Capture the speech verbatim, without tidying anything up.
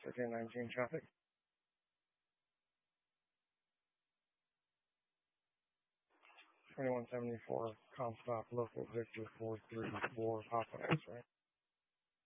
thirteen nineteen traffic. twenty-one seventy-four, Comstock, local Victor four three four, Papa X, right?